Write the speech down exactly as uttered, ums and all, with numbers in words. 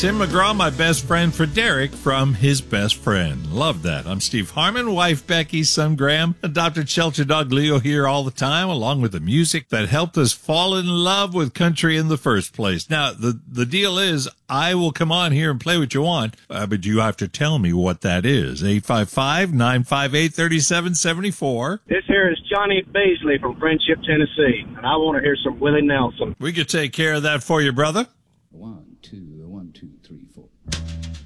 Tim McGraw, my best friend, for Derek from his best friend. Love that. I'm Steve Harmon, wife Becky, son Graham, adopted shelter dog Leo here all the time, along with the music that helped us fall in love with country in the first place. Now, the, the deal is, I will come on here and play what you want, uh, but you have to tell me what that is. eight five five, nine five eight, three seven seven four. This here is Johnny Beasley from Friendship, Tennessee, and I want to hear some Willie Nelson. We could take care of that for you, brother. One, two, one, two, three, four.